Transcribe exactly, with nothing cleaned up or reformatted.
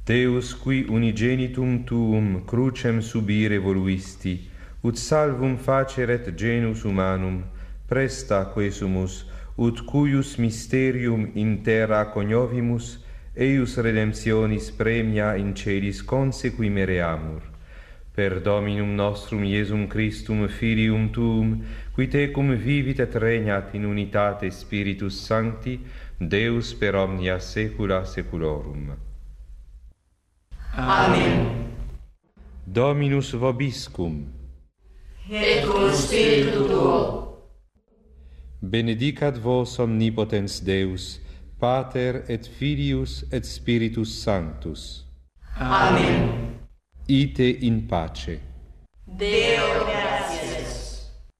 Deus, qui unigenitum tuum crucem subire voluisti, ut salvum faceret genus humanum, presta quesumus, ut cuius mysterium in terra coniovimus, eius redemptionis premia in celis consequi mereamur. Per Dominum nostrum Iesum Christum, Filium tuum, qui tecum vivit et regnat in unitate Spiritus Sancti, Deus per omnia saecula saeculorum. Amen. Dominus vobiscum. Et cum spiritu tuo. Benedicat vos omnipotens Deus, Pater et Filius et Spiritus Sanctus. Amen. Ite in pace. Deo